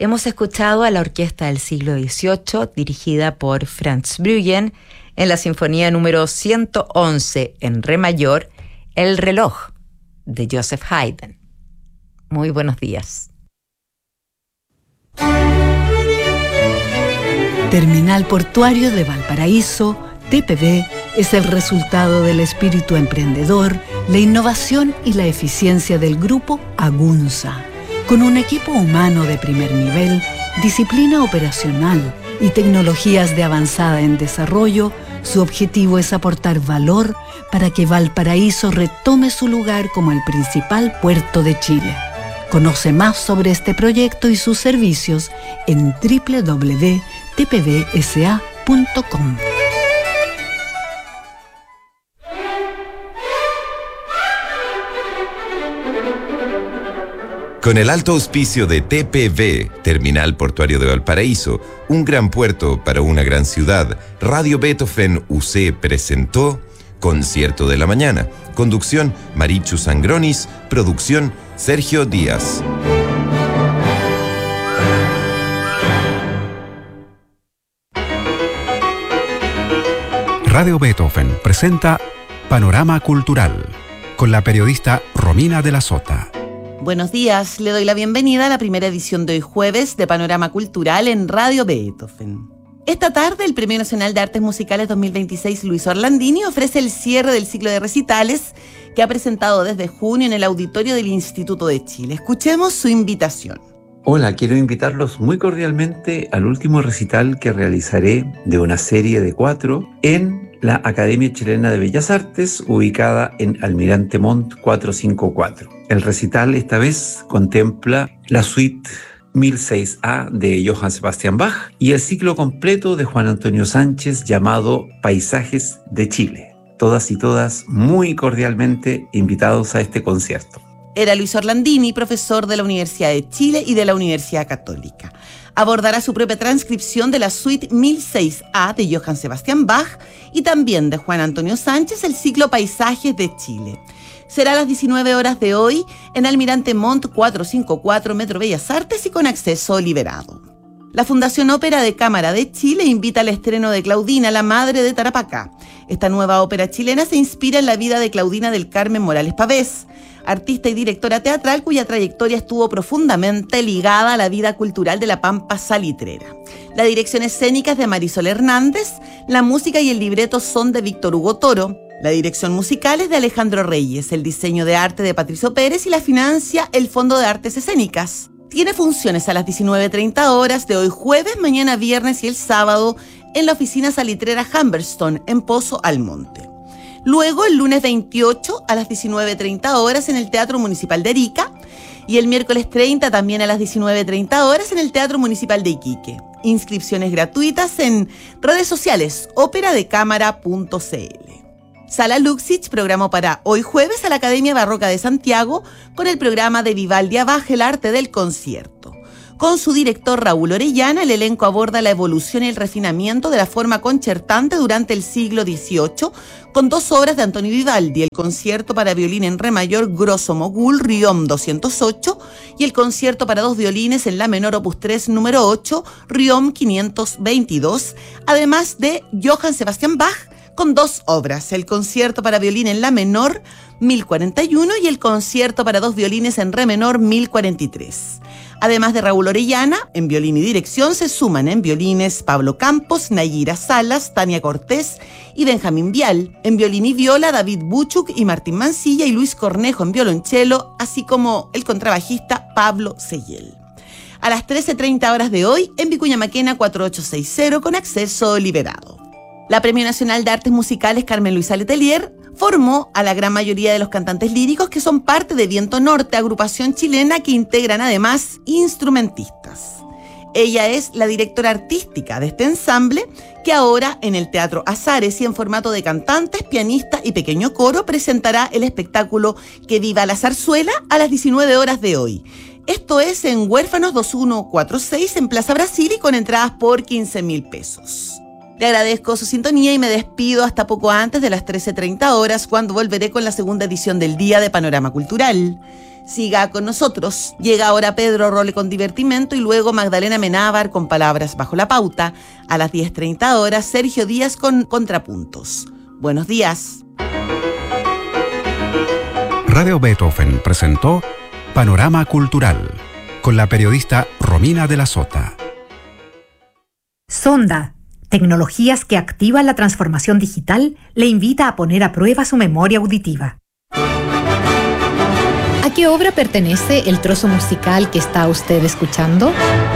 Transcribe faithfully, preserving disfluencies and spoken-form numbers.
Hemos escuchado a la Orquesta del Siglo dieciocho, dirigida por Franz Brüggen, en la Sinfonía número ciento once en Re mayor, El reloj, de Joseph Haydn. Muy buenos días. Terminal Portuario de Valparaíso, T P V, es el resultado del espíritu emprendedor, la innovación y la eficiencia del grupo Agunza. Con un equipo humano de primer nivel, disciplina operacional y tecnologías de avanzada en desarrollo, su objetivo es aportar valor para que Valparaíso retome su lugar como el principal puerto de Chile. Conoce más sobre este proyecto y sus servicios en doble u doble u doble u punto t p v s a punto com. Con el alto auspicio de T P V, Terminal Portuario de Valparaíso, un gran puerto para una gran ciudad, Radio Beethoven U C presentó Concierto de la Mañana. Conducción, Marichu Sangronis. Producción, Sergio Díaz. Radio Beethoven presenta Panorama Cultural, con la periodista Romina de la Sota. Buenos días, le doy la bienvenida a la primera edición de hoy jueves de Panorama Cultural en Radio Beethoven. Esta tarde, el Premio Nacional de Artes Musicales dos mil veintiséis Luis Orlandini ofrece el cierre del ciclo de recitales que ha presentado desde junio en el auditorio del Instituto de Chile. Escuchemos su invitación. Hola, quiero invitarlos muy cordialmente al último recital que realizaré de una serie de cuatro en la Academia Chilena de Bellas Artes, ubicada en Almirante Montt cuatrocientos cincuenta y cuatro. El recital esta vez contempla la suite mil seis A de Johann Sebastian Bach y el ciclo completo de Juan Antonio Sánchez llamado Paisajes de Chile. Todas y todas muy cordialmente invitados a este concierto. Era Luis Orlandini, profesor de la Universidad de Chile y de la Universidad Católica. Abordará su propia transcripción de la suite mil seis A de Johann Sebastian Bach y también de Juan Antonio Sánchez el ciclo Paisajes de Chile. Será a las diecinueve horas de hoy en Almirante Montt cuatrocientos cincuenta y cuatro, Metro Bellas Artes y con acceso liberado. La Fundación Ópera de Cámara de Chile invita al estreno de Claudina, la madre de Tarapacá. Esta nueva ópera chilena se inspira en la vida de Claudina del Carmen Morales Pavés, artista y directora teatral cuya trayectoria estuvo profundamente ligada a la vida cultural de la Pampa salitrera. La dirección escénica es de Marisol Hernández, la música y el libreto son de Víctor Hugo Toro, la dirección musical es de Alejandro Reyes, el diseño de arte de Patricio Pérez y la financia el Fondo de Artes Escénicas. Tiene funciones a las diecinueve treinta horas de hoy jueves, mañana viernes y el sábado en la oficina salitrera Humberstone en Pozo Almonte. Luego, el lunes veintiocho a las diecinueve treinta horas en el Teatro Municipal de Arica y el miércoles treinta también a las diecinueve treinta horas en el Teatro Municipal de Iquique. Inscripciones gratuitas en redes sociales ópera de cámara punto c l. Sala Luxich programó para hoy jueves a la Academia Barroca de Santiago con el programa de Vivaldi a Bach, el arte del concierto. Con su director Raúl Orellana, el elenco aborda la evolución y el refinamiento de la forma concertante durante el siglo dieciocho, con dos obras de Antonio Vivaldi, el concierto para violín en re mayor Grosso Mogul, Riom doscientos ocho, y el concierto para dos violines en la menor opus tres número ocho, Riom quinientos veintidós, además de Johann Sebastian Bach, con dos obras, el concierto para violín en la menor mil cuarenta y uno y el concierto para dos violines en re menor mil cuarenta y tres. Además de Raúl Orellana, en violín y dirección se suman en violines Pablo Campos, Nayira Salas, Tania Cortés y Benjamín Vial. En violín y viola, David Buchuk y Martín Mancilla y Luis Cornejo en violonchelo, así como el contrabajista Pablo Seyel. A las trece treinta horas de hoy, en Vicuña Maquena cuarenta y ocho sesenta con acceso liberado. La Premio Nacional de Artes Musicales Carmen Luisa Letelier formó a la gran mayoría de los cantantes líricos que son parte de Viento Norte, agrupación chilena que integran además instrumentistas. Ella es la directora artística de este ensamble que ahora en el Teatro Azares y en formato de cantantes, pianistas y pequeño coro presentará el espectáculo Que Viva la Zarzuela a las diecinueve horas de hoy. Esto es en Huérfanos dos mil ciento cuarenta y seis en Plaza Brasil y con entradas por quince mil pesos. Le agradezco su sintonía y me despido hasta poco antes de las trece treinta horas, cuando volveré con la segunda edición del día de Panorama Cultural. Siga con nosotros. Llega ahora Pedro Role con Divertimento y luego Magdalena Menábar con Palabras bajo la pauta. A las diez treinta horas, Sergio Díaz con Contrapuntos. Buenos días. Radio Beethoven presentó Panorama Cultural con la periodista Romina de la Sota. Sonda, tecnologías que activan la transformación digital, le invita a poner a prueba su memoria auditiva. ¿A qué obra pertenece el trozo musical que está usted escuchando?